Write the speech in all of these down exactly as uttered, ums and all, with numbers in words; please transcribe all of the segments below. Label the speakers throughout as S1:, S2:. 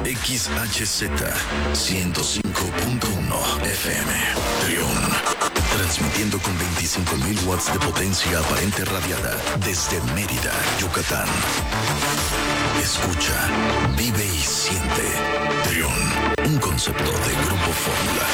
S1: X H Z ciento cinco punto uno F M. Trión. Transmitiendo con veinticinco mil watts de potencia aparente radiada desde Mérida, Yucatán. Escucha, vive y siente. Trión, un concepto de Grupo Fórmula.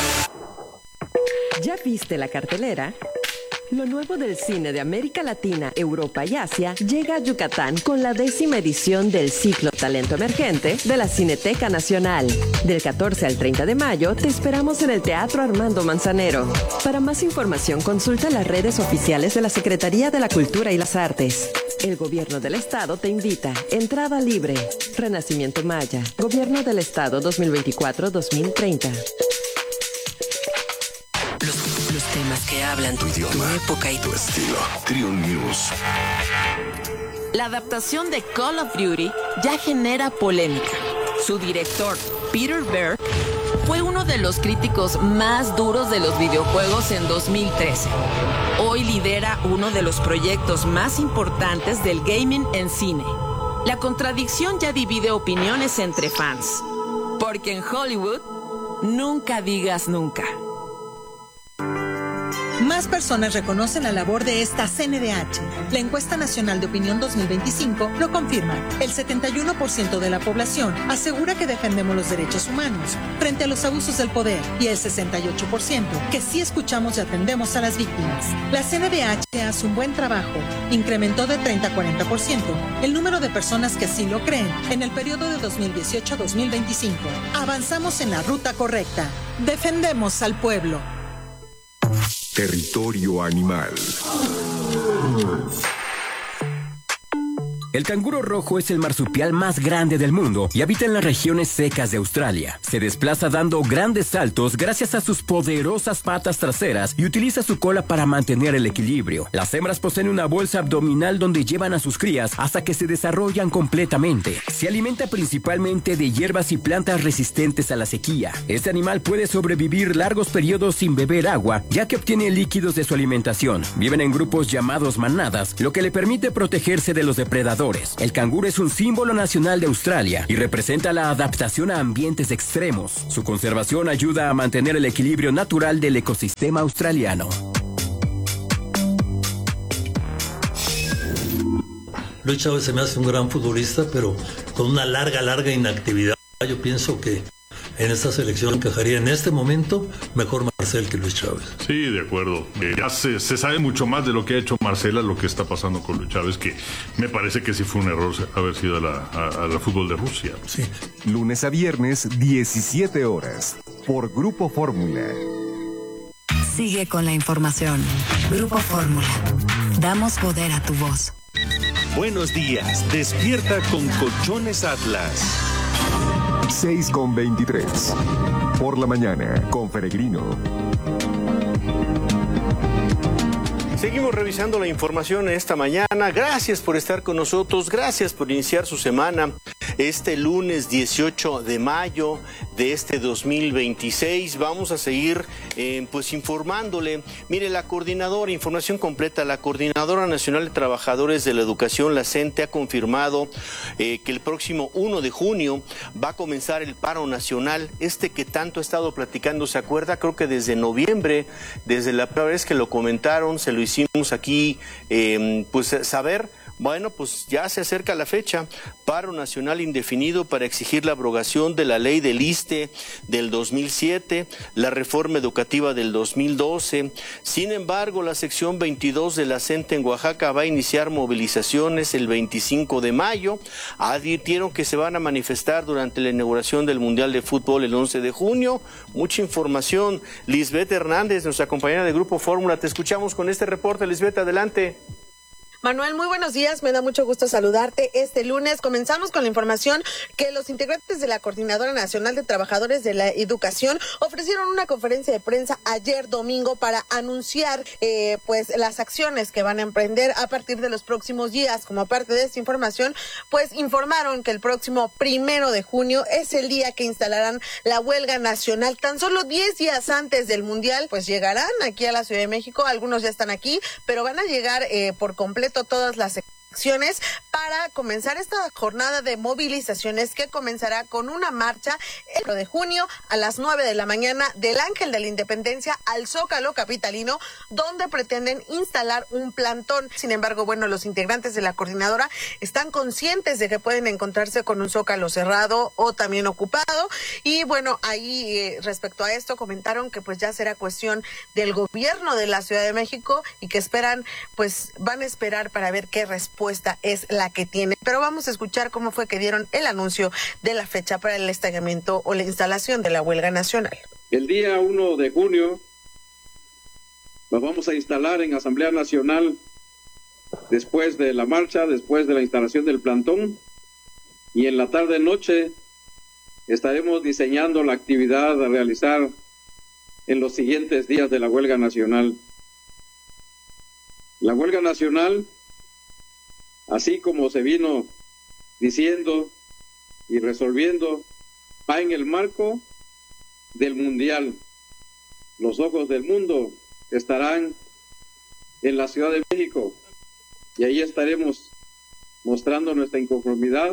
S2: ¿Ya viste la cartelera? Lo nuevo del cine de América Latina, Europa y Asia llega a Yucatán con la décima edición del ciclo Talento Emergente de la Cineteca Nacional. Del catorce al treinta de mayo te esperamos en el Teatro Armando Manzanero. Para más información consulta las redes oficiales de la Secretaría de la Cultura y las Artes. El Gobierno del Estado te invita. Entrada libre. Renacimiento Maya. Gobierno del Estado dos mil veinticuatro a dos mil treinta.
S3: Los, los temas que hablan tu idioma, tu época y
S1: tu estilo. Trión News.
S4: La adaptación de Call of Duty ya genera polémica. Su director, Peter Berg, fue uno de los críticos más duros de los videojuegos en dos mil trece. Hoy lidera uno de los proyectos más importantes del gaming en cine. La contradicción ya divide opiniones entre fans. Porque en Hollywood, nunca digas nunca.
S5: Más personas reconocen la labor de esta C N D H. La encuesta nacional de opinión dos mil veinticinco lo confirma. El setenta y uno por ciento de la población asegura que defendemos los derechos humanos frente a los abusos del poder y el sesenta y ocho por ciento que sí escuchamos y atendemos a las víctimas. La C N D H hace un buen trabajo. Incrementó de treinta a cuarenta por ciento el número de personas que sí lo creen en el periodo de dos mil dieciocho a dos mil veinticinco. Avanzamos en la ruta correcta. Defendemos al pueblo.
S6: Territorio animal.
S7: El canguro rojo es el marsupial más grande del mundo y habita en las regiones secas de Australia. Se desplaza dando grandes saltos gracias a sus poderosas patas traseras y utiliza su cola para mantener el equilibrio. Las hembras poseen una bolsa abdominal donde llevan a sus crías hasta que se desarrollan completamente. Se alimenta principalmente de hierbas y plantas resistentes a la sequía. Este animal puede sobrevivir largos periodos sin beber agua, ya que obtiene líquidos de su alimentación. Viven en grupos llamados manadas, lo que le permite protegerse de los depredadores. El canguro es un símbolo nacional de Australia y representa la adaptación a ambientes extremos. Su conservación ayuda a mantener el equilibrio natural del ecosistema australiano.
S8: Luis Chávez se me hace un gran futbolista, pero con una larga, larga inactividad. Yo pienso que en esta selección encajaría en este momento mejor Marcel que Luis Chávez.
S9: Sí, de acuerdo. Eh, ya se, se sabe mucho más de lo que ha hecho Marcela, lo que está pasando con Luis Chávez, que me parece que sí fue un error haber sido a la, a, a la fútbol de Rusia.
S8: Sí.
S6: Lunes a viernes, diecisiete horas, por Grupo Fórmula.
S10: Sigue con la información. Grupo Fórmula. Damos poder a tu voz.
S11: Buenos días. Despierta con Colchones Atlas.
S6: seis con veintitrés. Por la mañana, con Peregrino.
S12: Seguimos revisando la información esta mañana. Gracias por estar con nosotros. Gracias por iniciar su semana este lunes dieciocho de mayo de este dos mil veintiséis. Vamos a seguir eh, pues informándole. Mire, la coordinadora, información completa, la Coordinadora Nacional de Trabajadores de la Educación, la CENTE, ha confirmado eh, que el próximo uno de junio va a comenzar el paro nacional, este que tanto ha estado platicando, ¿se acuerda? Creo que desde noviembre, desde la primera vez que lo comentaron, se lo hicimos aquí, eh, pues saber. Bueno, pues ya se acerca la fecha, paro nacional indefinido para exigir la abrogación de la ley del ISSSTE del dos mil siete, la reforma educativa del dos mil doce. Sin embargo, la sección veintidós de la CENTE en Oaxaca va a iniciar movilizaciones el veinticinco de mayo. Advirtieron que se van a manifestar durante la inauguración del Mundial de Fútbol el once de junio. Mucha información. Lisbeth Hernández, nuestra compañera de Grupo Fórmula, te escuchamos con este reporte. Lisbeth, adelante.
S13: Manuel, muy buenos días, me da mucho gusto saludarte este lunes. Comenzamos con la información que los integrantes de la Coordinadora Nacional de Trabajadores de la Educación ofrecieron una conferencia de prensa ayer domingo para anunciar eh, pues las acciones que van a emprender a partir de los próximos días. Como parte de esta información, pues informaron que el próximo primero de junio es el día que instalarán la huelga nacional. Tan solo diez días antes del Mundial, pues llegarán aquí a la Ciudad de México, algunos ya están aquí, pero van a llegar eh, por completo todas las acciones para comenzar esta jornada de movilizaciones que comenzará con una marcha el primero de junio a las nueve de la mañana del Ángel de la Independencia al Zócalo capitalino, donde pretenden instalar un plantón. Sin embargo, bueno, los integrantes de la coordinadora están conscientes de que pueden encontrarse con un Zócalo cerrado o también ocupado, y bueno, ahí eh, respecto a esto comentaron que pues ya será cuestión del gobierno de la Ciudad de México y que esperan, pues van a esperar para ver qué respuesta es la que tiene. Pero vamos a escuchar cómo fue que dieron el anuncio de la fecha para el estallamiento o la instalación de la huelga nacional.
S14: El día primero de junio nos vamos a instalar en Asamblea Nacional después de la marcha, después de la instalación del plantón, y en la tarde-noche estaremos diseñando la actividad a realizar en los siguientes días de la huelga nacional. La huelga nacional, así como se vino diciendo y resolviendo, va en el marco del Mundial. Los ojos del mundo estarán en la Ciudad de México y ahí estaremos mostrando nuestra inconformidad,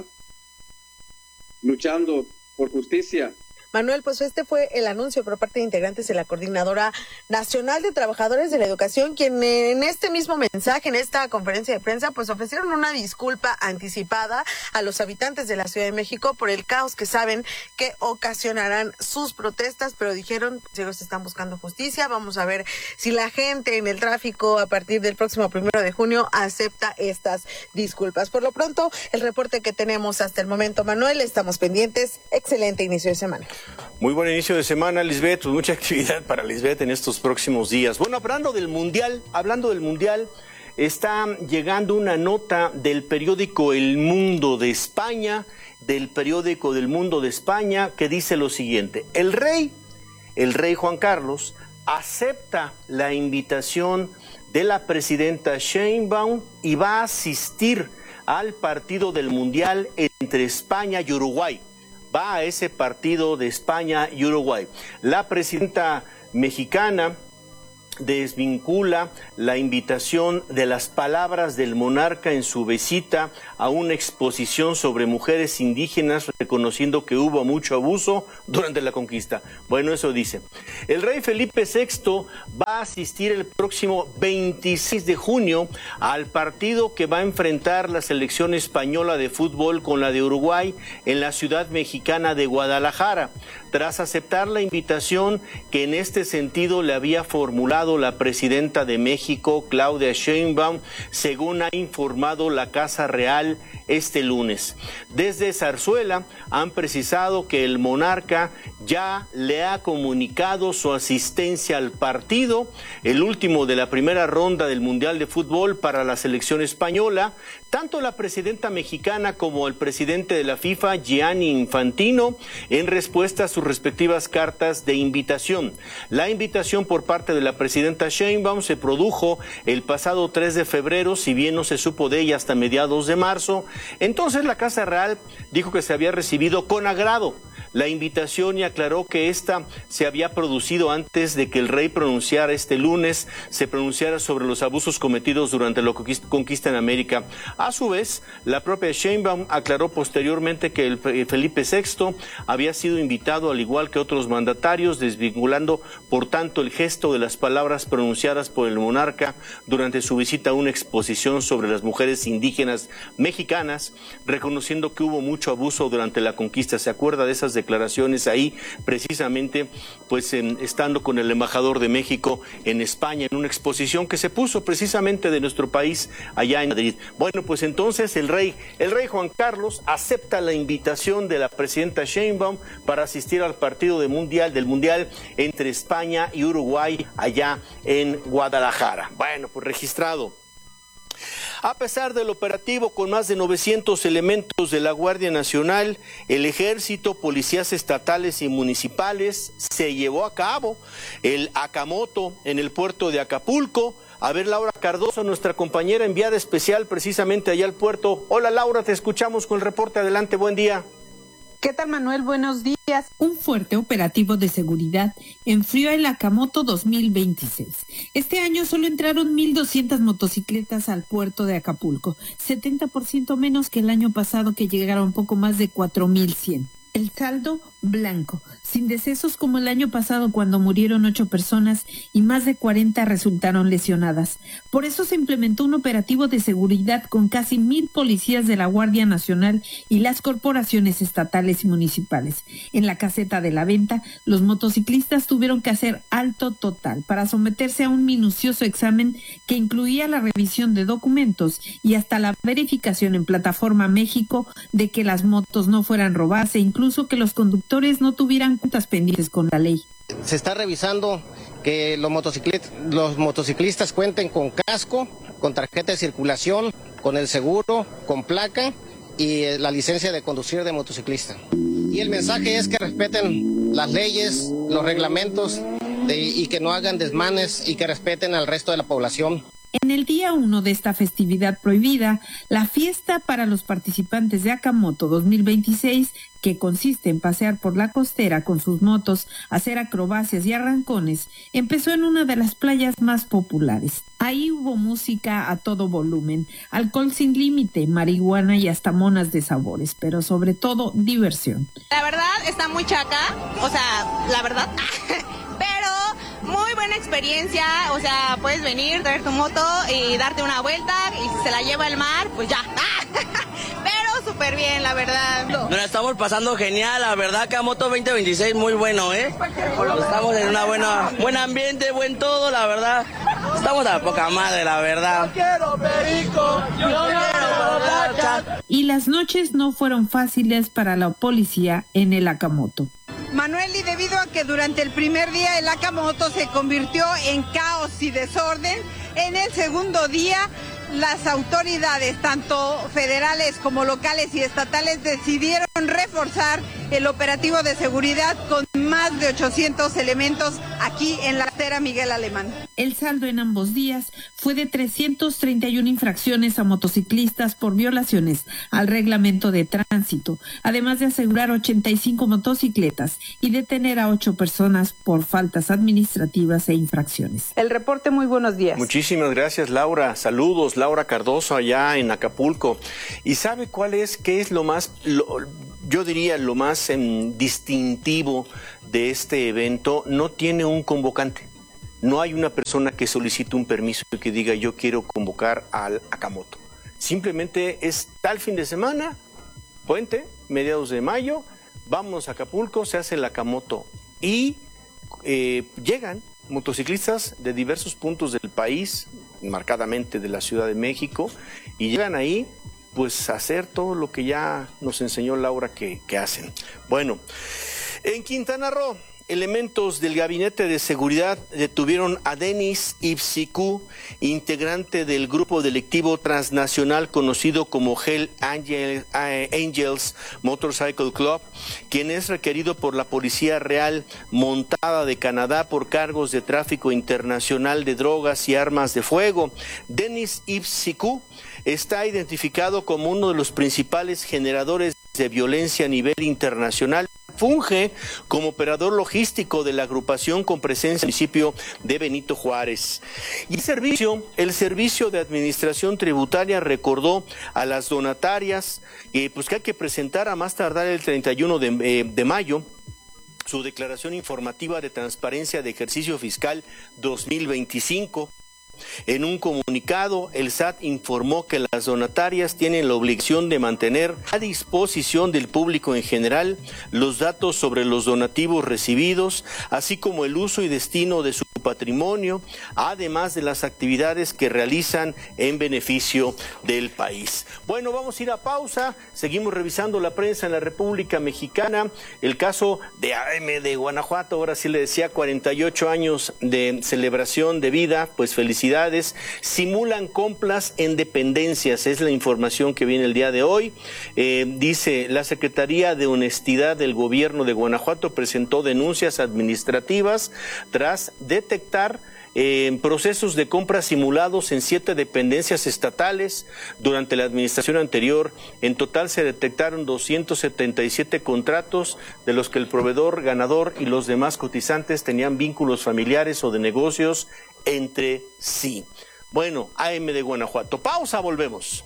S14: luchando por justicia.
S13: Manuel, pues este fue el anuncio por parte de integrantes de la Coordinadora Nacional de Trabajadores de la Educación, quien en este mismo mensaje, en esta conferencia de prensa, pues ofrecieron una disculpa anticipada a los habitantes de la Ciudad de México por el caos que saben que ocasionarán sus protestas, pero dijeron, si ellos están buscando justicia, vamos a ver si la gente en el tráfico a partir del próximo primero de junio acepta estas disculpas. Por lo pronto, el reporte que tenemos hasta el momento, Manuel, estamos pendientes. Excelente inicio de semana.
S12: Muy buen inicio de semana, Lisbeth, pues mucha actividad para Lisbeth en estos próximos días. Bueno, hablando del Mundial, hablando del Mundial, está llegando una nota del periódico El Mundo de España, del periódico del Mundo de España, que dice lo siguiente: el rey, el rey Juan Carlos, acepta la invitación de la presidenta Sheinbaum y va a asistir al partido del Mundial entre España y Uruguay. Va a ese partido de España y Uruguay. La presidenta mexicana desvincula la invitación de las palabras del monarca en su visita a una exposición sobre mujeres indígenas, reconociendo que hubo mucho abuso durante la conquista. Bueno, eso dice. El rey Felipe sexto va a asistir el próximo veintiséis de junio al partido que va a enfrentar la selección española de fútbol con la de Uruguay en la ciudad mexicana de Guadalajara, tras aceptar la invitación que en este sentido le había formulado la presidenta de México, Claudia Sheinbaum, según ha informado la Casa Real este lunes. Desde Zarzuela han precisado que el monarca ya le ha comunicado su asistencia al partido, el último de la primera ronda del Mundial de Fútbol para la selección española. Tanto la presidenta mexicana como el presidente de la FIFA, Gianni Infantino, en respuesta a sus respectivas cartas de invitación. La invitación por parte de la presidenta Sheinbaum se produjo el pasado tres de febrero, si bien no se supo de ella hasta mediados de marzo. Entonces la Casa Real dijo que se había recibido con agrado la invitación y aclaró que esta se había producido antes de que el rey pronunciara este lunes, se pronunciara sobre los abusos cometidos durante la conquista en América. A su vez, la propia Sheinbaum aclaró posteriormente que el Felipe sexto había sido invitado al igual que otros mandatarios, desvinculando por tanto el gesto de las palabras pronunciadas por el monarca durante su visita a una exposición sobre las mujeres indígenas mexicanas, reconociendo que hubo mucho abuso durante la conquista. ¿Se acuerda de esas declaraciones ahí, precisamente, pues en, estando con el embajador de México en España, en una exposición que se puso precisamente de nuestro país allá en Madrid? Bueno, pues entonces el rey, el rey Juan Carlos acepta la invitación de la presidenta Sheinbaum para asistir al partido de mundial, del Mundial entre España y Uruguay allá en Guadalajara. Bueno, pues registrado. A pesar del operativo con más de novecientos elementos de la Guardia Nacional, el Ejército, policías estatales y municipales, se llevó a cabo el Acamoto en el puerto de Acapulco. A ver, Laura Cardoso, nuestra compañera enviada especial precisamente allá al puerto. Hola Laura, te escuchamos con el reporte. Adelante, buen día.
S15: ¿Qué tal, Manuel? Buenos días. Un fuerte operativo de seguridad enfrió el Akamoto dos mil veintiséis. Este año solo entraron mil doscientas motocicletas al puerto de Acapulco, setenta por ciento menos que el año pasado, que llegaron poco más de cuatro mil cien. El saldo blanco, sin decesos como el año pasado, cuando murieron ocho personas y más de cuarenta resultaron lesionadas. Por eso se implementó un operativo de seguridad con casi mil policías de la Guardia Nacional y las corporaciones estatales y municipales. En la caseta de la venta, los motociclistas tuvieron que hacer alto total para someterse a un minucioso examen que incluía la revisión de documentos y hasta la verificación en Plataforma México de que las motos no fueran robadas e incluso Incluso que los conductores no tuvieran cuentas pendientes con la ley.
S16: Se está revisando que los motociclistas, los motociclistas cuenten con casco, con tarjeta de circulación, con el seguro, con placa y la licencia de conducir de motociclista. Y el mensaje es que respeten las leyes, los reglamentos de, y que no hagan desmanes y que respeten al resto de la población.
S15: En el día uno de esta festividad prohibida, la fiesta para los participantes de Akamoto dos mil veintiséis, que consiste en pasear por la costera con sus motos, hacer acrobacias y arrancones, empezó en una de las playas más populares. Ahí hubo música a todo volumen, alcohol sin límite, marihuana y hasta monas de sabores, pero sobre todo diversión.
S17: La verdad está muy chaca, o sea, la verdad... Muy buena experiencia, o sea, puedes venir, traer tu moto y darte una vuelta, y si se la lleva el mar, pues ya. Pero súper bien, la verdad.
S18: Nos la estamos pasando genial, la verdad, Akamoto veinte veintiséis muy bueno, ¿eh? Estamos en una buena, buen ambiente, buen todo, la verdad. Estamos a poca madre, la verdad. Yo quiero perico, yo quiero borracha.
S15: Y las noches no fueron fáciles para la policía en el Akamoto.
S19: Manuel, y debido a que durante el primer día el Akamoto se convirtió en caos y desorden, en el segundo día las autoridades, tanto federales como locales y estatales, decidieron reforzar el operativo de seguridad con más de ochocientos elementos aquí en la carretera Miguel Alemán.
S15: El saldo en ambos días fue de trescientas treinta y una infracciones a motociclistas por violaciones al reglamento de tránsito, además de asegurar ochenta y cinco motocicletas y detener a ocho personas por faltas administrativas e infracciones. El reporte, muy buenos días.
S12: Muchísimas gracias, Laura. Saludos, Laura Cardoso, allá en Acapulco. ¿Y sabe cuál es, qué es lo más, lo, yo diría, lo más eh, distintivo de este evento? No tiene un convocante. No hay una persona que solicite un permiso y que diga yo quiero convocar al Akamoto. Simplemente es tal fin de semana, puente, mediados de mayo, vamos a Acapulco, se hace el Akamoto y eh, llegan motociclistas de diversos puntos del país, marcadamente de la Ciudad de México, y llegan ahí pues a hacer todo lo que ya nos enseñó Laura que, que hacen. Bueno, en Quintana Roo, elementos del Gabinete de Seguridad detuvieron a Denis Ipsiku, integrante del grupo delictivo transnacional conocido como Hell Angels Motorcycle Club, quien es requerido por la Policía Real Montada de Canadá por cargos de tráfico internacional de drogas y armas de fuego. Denis Ipsiku está identificado como uno de los principales generadores de violencia a nivel internacional. Funge como operador logístico de la agrupación con presencia en el municipio de Benito Juárez. Y el servicio, el Servicio de Administración Tributaria recordó a las donatarias eh, pues que hay que presentar a más tardar el treinta y uno de, eh, de mayo su declaración informativa de transparencia de ejercicio fiscal dos mil veinticinco. En un comunicado, el S A T informó que las donatarias tienen la obligación de mantener a disposición del público en general los datos sobre los donativos recibidos, así como el uso y destino de su patrimonio, además de las actividades que realizan en beneficio del país. Bueno, vamos a ir a pausa. Seguimos revisando la prensa en la República Mexicana. El caso de A M de Guanajuato, ahora sí le decía, cuarenta y ocho años de celebración de vida, pues felicidades. Simulan compras en dependencias, es la información que viene el día de hoy. Eh, dice, la Secretaría de Honestidad del Gobierno de Guanajuato presentó denuncias administrativas tras detectar eh, procesos de compra simulados en siete dependencias estatales. Durante la administración anterior, en total se detectaron doscientos setenta y siete contratos, de los que el proveedor ganador y los demás cotizantes tenían vínculos familiares o de negocios entre sí. Bueno, A M de Guanajuato. Pausa, volvemos.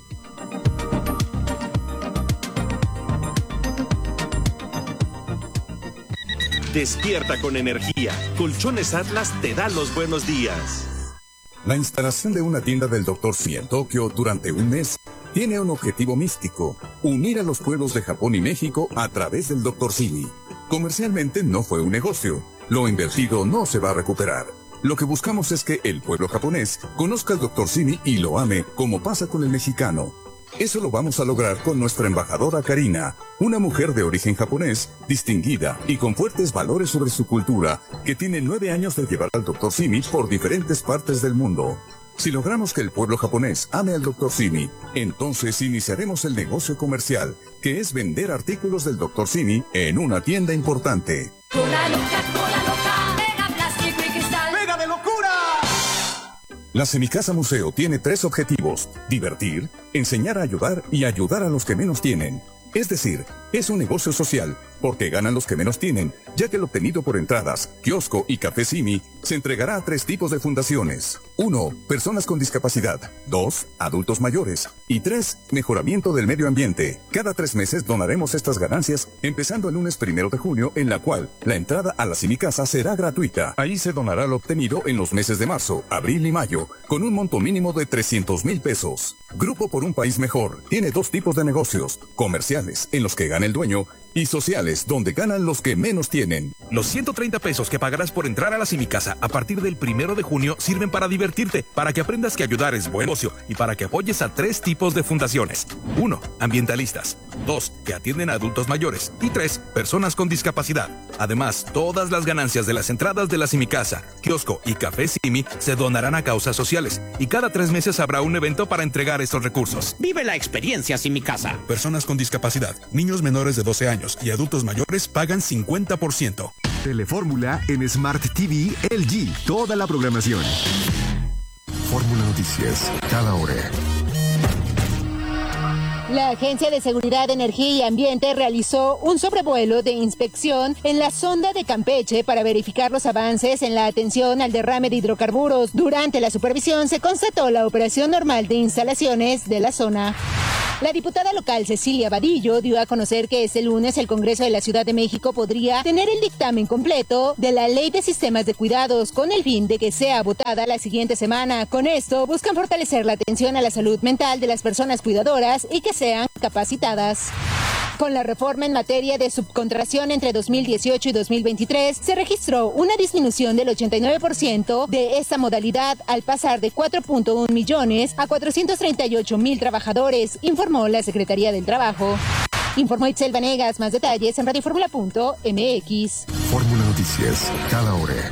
S11: Despierta con energía. Colchones Atlas te da los buenos días.
S20: La instalación de una tienda del doctor Simi en Tokio durante un mes tiene un objetivo místico: unir a los pueblos de Japón y México a través del doctor Simi. Comercialmente no fue un negocio. Lo invertido no se va a recuperar. Lo que buscamos es que el pueblo japonés conozca al doctor Simi y lo ame, como pasa con el mexicano. Eso lo vamos a lograr con nuestra embajadora Karina, una mujer de origen japonés, distinguida y con fuertes valores sobre su cultura, que tiene nueve años de llevar al doctor Simi por diferentes partes del mundo. Si logramos que el pueblo japonés ame al doctor Simi, entonces iniciaremos el negocio comercial, que es vender artículos del doctor Simi en una tienda importante.
S21: Cola loca, cola loca, mega plástico y cristal. ¡Mega de locura!
S20: La Semicasa Museo tiene tres objetivos: divertir, enseñar a ayudar y ayudar a los que menos tienen. Es decir, es un negocio social, porque ganan los que menos tienen, ya que el obtenido por entradas, kiosco y café Simi se entregará a tres tipos de fundaciones. Uno, personas con discapacidad. Dos, adultos mayores. Y tres, mejoramiento del medio ambiente. Cada tres meses donaremos estas ganancias, empezando el lunes primero de junio, en la cual la entrada a la Semicasa será gratuita. Ahí se donará lo obtenido en los meses de marzo, abril y mayo, con un monto mínimo de trescientos mil pesos. Grupo por un País Mejor tiene dos tipos de negocios: comerciales, en los que gana el dueño, y sociales, donde ganan los que menos tienen.
S22: Los ciento treinta pesos que pagarás por entrar a la Semicasa a partir del primero de junio sirven para divertirte, para que aprendas que ayudar es buen negocio y para que apoyes a tres tipos de fundaciones. Uno, ambientalistas. Dos, que atienden a adultos mayores. Y tres, personas con discapacidad. Además, todas las ganancias de las entradas de la Semicasa, kiosco y café Simi se donarán a causas sociales. Y cada tres meses habrá un evento para entregar estos recursos.
S23: Vive la experiencia Semicasa.
S22: Personas con discapacidad, niños menores de doce años y adultos mayores pagan cincuenta por ciento.
S6: Telefórmula en Smart T V L G. Toda la programación. Fórmula Noticias. Cada hora.
S24: La Agencia de Seguridad, Energía y Ambiente realizó un sobrevuelo de inspección en la sonda de Campeche para verificar los avances en la atención al derrame de hidrocarburos. Durante la supervisión se constató la operación normal de instalaciones de la zona. La diputada local Cecilia Vadillo dio a conocer que este lunes el Congreso de la Ciudad de México podría tener el dictamen completo de la Ley de Sistemas de Cuidados, con el fin de que sea votada la siguiente semana. Con esto buscan fortalecer la atención a la salud mental de las personas cuidadoras y que sean capacitadas. Con la reforma en materia de subcontratación entre dos mil dieciocho y dos mil veintitrés, se registró una disminución del ochenta y nueve por ciento de esta modalidad, al pasar de cuatro punto uno millones a cuatrocientos treinta y ocho mil trabajadores, informó la Secretaría del Trabajo. Informó Itzel Vanegas. Más detalles en radioformula punto m x.
S6: Fórmula Noticias. Cada hora.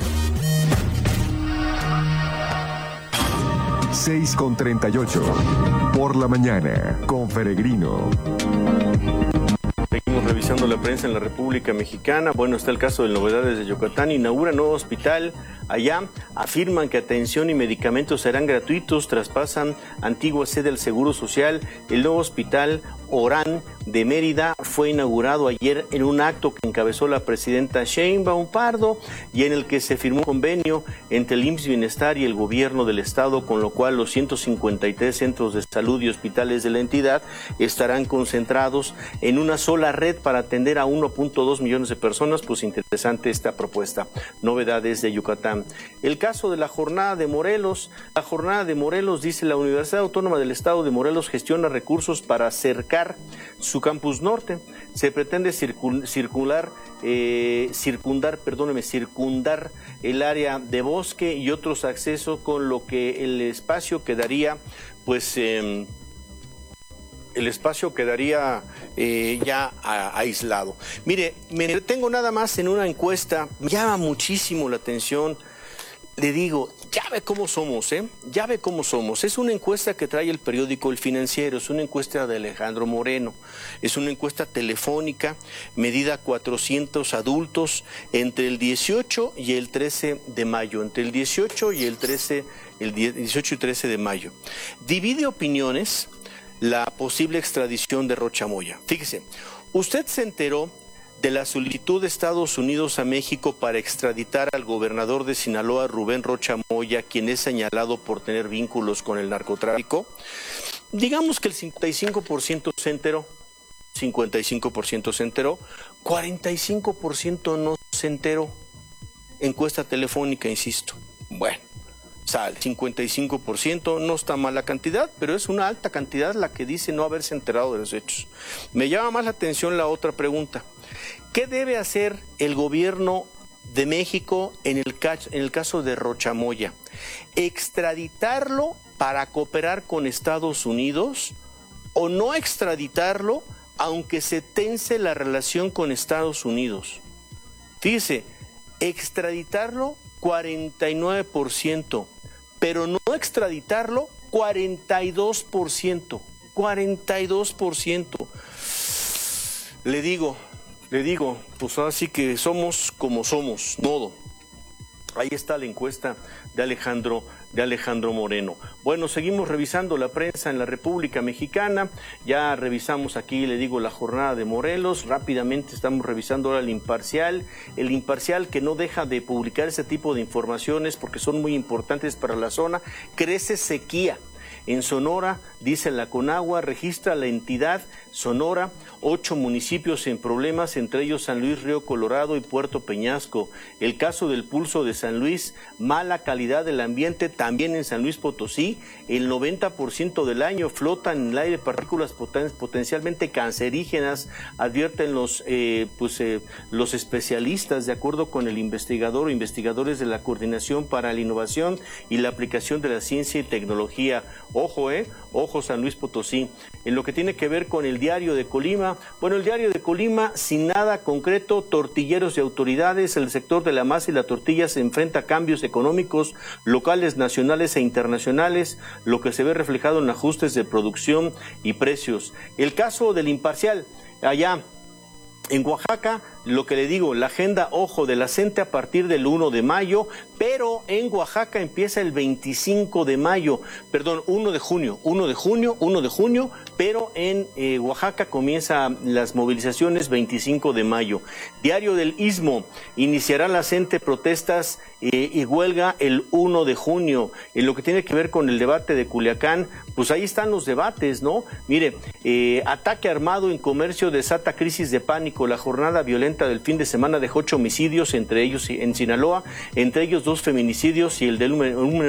S6: seis con treinta y ocho. Por la mañana, con Peregrino.
S12: Seguimos revisando la prensa en la República Mexicana. Bueno, está el caso de Novedades de Yucatán. Inaugura nuevo hospital allá. Afirman que atención y medicamentos serán gratuitos. Traspasan antigua sede del Seguro Social. El nuevo hospital Orán de Mérida fue inaugurado ayer en un acto que encabezó la presidenta Sheinbaum Pardo y en el que se firmó un convenio entre el I M S S Bienestar y el gobierno del estado, con lo cual los ciento cincuenta y tres centros de salud y hospitales de la entidad estarán concentrados en una sola red para atender a uno punto dos millones de personas. Pues interesante esta propuesta. Novedades de Yucatán. El caso de la jornada de Morelos. La jornada de Morelos, dice: la Universidad Autónoma del Estado de Morelos gestiona recursos para acercar su campus norte. Se pretende circul circular, eh, circundar, perdóneme, circundar el área de bosque y otros accesos, con lo que el espacio quedaría, pues, eh, el espacio quedaría eh, ya a, aislado. Mire, me detengo nada más en una encuesta. Me llama muchísimo la atención le digo, ya ve cómo somos, ¿eh? Ya ve cómo somos. Es una encuesta que trae el periódico El Financiero, es una encuesta de Alejandro Moreno, es una encuesta telefónica, medida a cuatrocientos adultos entre el dieciocho y el trece de mayo, entre el dieciocho y el trece, el dieciocho y trece de mayo. Divide opiniones la posible extradición de Rocha Moya. Fíjese, usted se enteró de la solicitud de Estados Unidos a México para extraditar al gobernador de Sinaloa, Rubén Rocha Moya, quien es señalado por tener vínculos con el narcotráfico. Digamos que el cincuenta y cinco por ciento se enteró, cincuenta y cinco por ciento se enteró, cuarenta y cinco por ciento no se enteró. Encuesta telefónica, insisto. Bueno, sale, cincuenta y cinco por ciento, no está mal la cantidad, pero es una alta cantidad la que dice no haberse enterado de los hechos. Me llama más la atención la otra pregunta. ¿Qué debe hacer el gobierno de México en el, caso, en el caso de Rocha Moya? ¿Extraditarlo para cooperar con Estados Unidos o no extraditarlo aunque se tense la relación con Estados Unidos? Fíjese, extraditarlo cuarenta y nueve por ciento, pero no extraditarlo cuarenta y dos por ciento. cuarenta y dos por ciento. Le digo, le digo, pues así que somos como somos, todo. Ahí está la encuesta de Alejandro, de Alejandro Moreno. Bueno, seguimos revisando la prensa en la República Mexicana. Ya revisamos aquí, le digo, la jornada de Morelos. Rápidamente estamos revisando ahora el Imparcial. El Imparcial, que no deja de publicar ese tipo de informaciones porque son muy importantes para la zona. Crece sequía en Sonora, dice la Conagua, registra la entidad Sonora, ocho municipios en problemas, entre ellos San Luis Río Colorado y Puerto Peñasco. El caso del pulso de San Luis, mala calidad del ambiente también en San Luis Potosí. El noventa por ciento del año flotan en el aire partículas poten potencialmente cancerígenas, advierten los, eh, pues, eh, los especialistas, de acuerdo con el investigador o investigadores de la Coordinación para la Innovación y la Aplicación de la Ciencia y Tecnología. Ojo, eh, ojo San Luis Potosí. En lo que tiene que ver con el Diario de Colima, bueno, el Diario de Colima, sin nada concreto, tortilleros y autoridades, el sector de la masa y la tortilla se enfrenta a cambios económicos locales, nacionales e internacionales, lo que se ve reflejado en ajustes de producción y precios. El caso del Imparcial, allá en Oaxaca, lo que le digo, la agenda, ojo, de la CENTE a partir del uno de mayo, pero en Oaxaca empieza el veinticinco de mayo, perdón, uno de junio, uno de junio, uno de junio, pero en eh, Oaxaca comienzan las movilizaciones veinticinco de mayo. Diario del Istmo, iniciará la CENTE protestas eh, y huelga el uno de junio. En lo que tiene que ver con el debate de Culiacán, pues ahí están los debates, ¿no? Mire, eh, ataque armado en comercio desata crisis de pánico, la jornada violenta del fin de semana dejó ocho homicidios, entre ellos en Sinaloa, entre ellos dos feminicidios y el de un